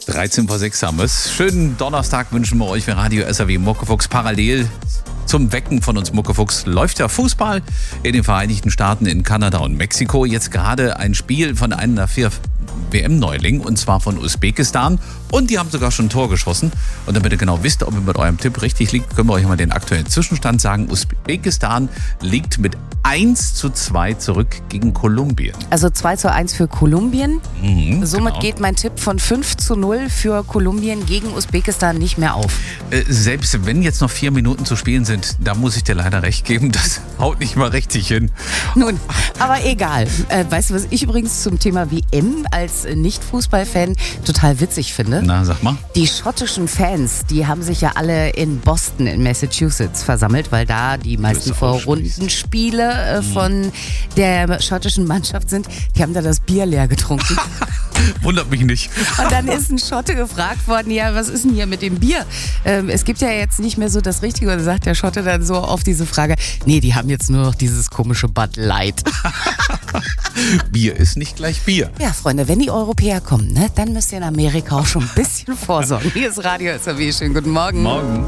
13 vor 6 haben wir es. Schönen Donnerstag wünschen wir euch für Radio SAW Muckefuchs. Parallel zum Wecken von uns Muckefuchs läuft ja Fußball in den Vereinigten Staaten, in Kanada und Mexiko. Jetzt gerade ein Spiel von einem der 4 WM-Neulingen, und zwar von Usbekistan. Und die haben sogar schon ein Tor geschossen. Und damit ihr genau wisst, ob ihr mit eurem Tipp richtig liegt, können wir euch mal den aktuellen Zwischenstand sagen. Usbekistan liegt mit 1:2 zurück gegen Kolumbien. Also 2:1 für Kolumbien. Somit genau. geht mein Tipp von 5:0 für Kolumbien gegen Usbekistan nicht mehr auf. Selbst wenn jetzt noch 4 Minuten zu spielen sind, da muss ich dir leider recht geben, das haut nicht mal richtig hin. Nun, aber egal. Weißt du, was ich übrigens zum Thema WM als Nicht-Fußball-Fan total witzig finde? Na, sag mal. Die schottischen Fans, die haben sich ja alle in Boston in Massachusetts versammelt, weil da die meisten Vorrundenspiele von der schottischen Mannschaft sind. Die haben da das Bier leer getrunken. Wundert mich nicht. Und dann ist ein Schotte gefragt worden, ja, was ist denn hier mit dem Bier? Es gibt ja jetzt nicht mehr so das Richtige. Und dann sagt der Schotte dann so auf diese Frage, nee, die haben jetzt nur noch dieses komische Bud Light. Bier ist nicht gleich Bier. Ja, Freunde, wenn die Europäer kommen, ne, dann müsst ihr in Amerika auch schon ein bisschen vorsorgen. Hier ist Radio SAW. Schönen guten Morgen. Morgen.